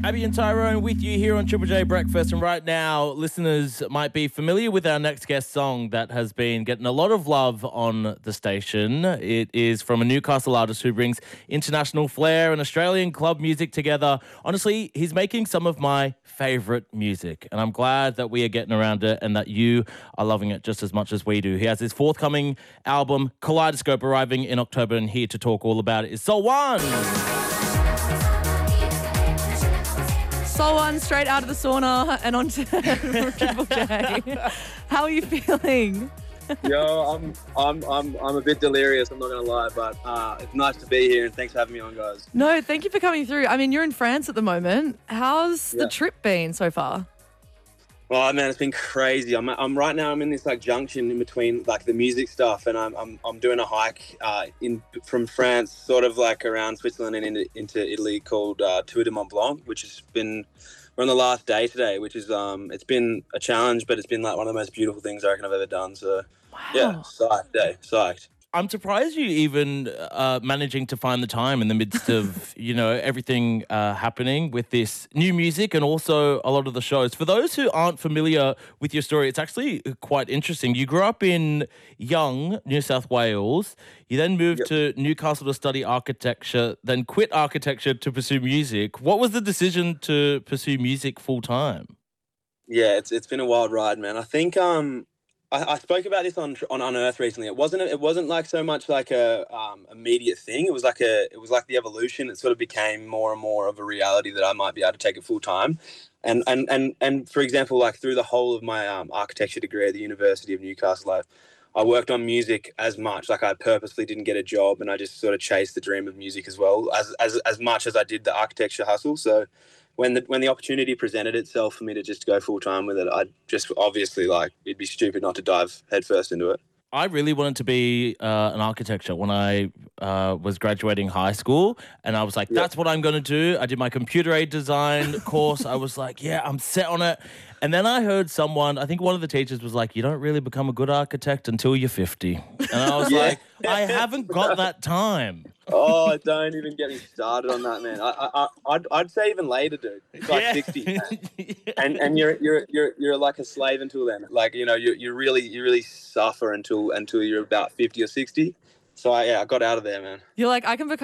Abby and Tyrone with you here on Triple J Breakfast. And right now, listeners might be familiar with our next guest song that has been getting a lot of love on the station. It is from a Newcastle artist who brings international flair and Australian club music together. Honestly, he's making some of my favourite music, and I'm glad that we are getting around it and that you are loving it just as much as we do. He has his forthcoming album, Kaleidoscope, arriving in October, and here to talk all about it is Solwan. Solwan, straight out of the sauna and onto Triple J. How are you feeling? Yo, I'm a bit delirious, I'm not going to lie, but it's nice to be here and thanks for having me on, guys. No, thank you for coming through. I mean, you're in France at the moment. How's the trip been so far? Oh man, it's been crazy. I'm right now. I'm in this like junction in between like the music stuff, and I'm doing a hike from France, sort of like around Switzerland and into Italy, called Tour de Mont Blanc, which has been. We're on the last day today, which is it's been a challenge, but it's been like one of the most beautiful things I reckon I've ever done. So yeah, psyched. I'm surprised you even managing to find the time in the midst of, everything happening with this new music and also a lot of the shows. For those who aren't familiar with your story, it's actually quite interesting. You grew up in Young, New South Wales. You then moved to Newcastle to study architecture, then quit architecture to pursue music. What was the decision to pursue music full time? Yeah, it's been a wild ride, man. I think I spoke about this on Unearth recently. It wasn't like so much like a immediate thing. It was like the evolution. It sort of became more and more of a reality that I might be able to take it full time. And for example, like through the whole of my architecture degree at the University of Newcastle, I worked on music as much. Like I purposely didn't get a job, and I just sort of chased the dream of music as well as much as I did the architecture hustle. So when the opportunity presented itself for me to just go full time with it, I just obviously it'd be stupid not to dive headfirst into it. I really wanted to be an architecture when I was graduating high school, and I was like, that's what I'm going to do. I did my computer aid design course. I was like, I'm set on it. And then I heard I think one of the teachers was like, you don't really become a good architect until you're 50. And I was like, I haven't got that time. Oh, don't even get me started on that, man. I'd say even later, dude. It's like 60, man. And you're like a slave until then. Like, you really suffer until you're about 50 or 60. So I got out of there, man. You're like, I can become